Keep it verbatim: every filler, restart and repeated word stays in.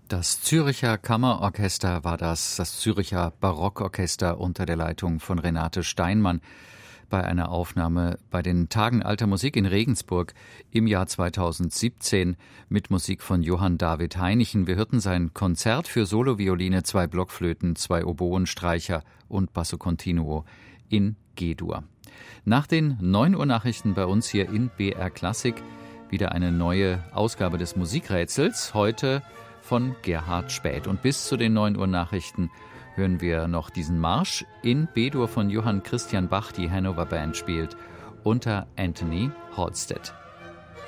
Das Zürcher Kammerorchester war das, das Zürcher Barockorchester unter der Leitung von Renate Steinmann bei einer Aufnahme bei den Tagen alter Musik in Regensburg im Jahr zweitausendsiebzehn mit Musik von Johann David Heinichen. Wir hörten sein Konzert für Solovioline, zwei Blockflöten, zwei Oboenstreicher und Basso Continuo in G-Dur. Nach den neun Uhr Nachrichten bei uns hier in B R Klassik wieder eine neue Ausgabe des Musikrätsels, heute von Gerhard Späth. Und bis zu den neun Uhr Nachrichten hören wir noch diesen Marsch in B-Dur von Johann Christian Bach, die Hannover Band spielt, unter Anthony Halstead.